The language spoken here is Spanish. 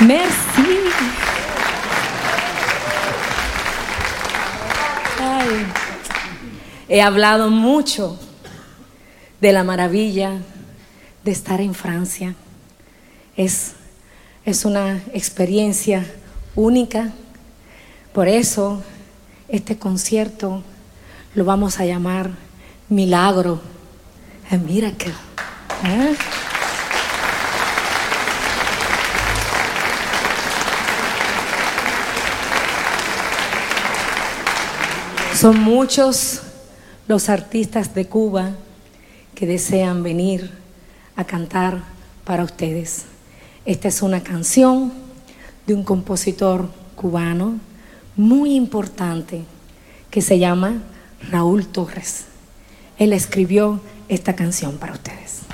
Merci. Ay, he hablado mucho de la maravilla de estar en Francia. Es una experiencia única. Por eso este concierto lo vamos a llamar Milagro, a Miracle. ¿Eh? Son muchos los artistas de Cuba que desean venir a cantar para ustedes. Esta es una canción de un compositor cubano muy importante que se llama Raúl Torres. Él escribió esta canción para ustedes.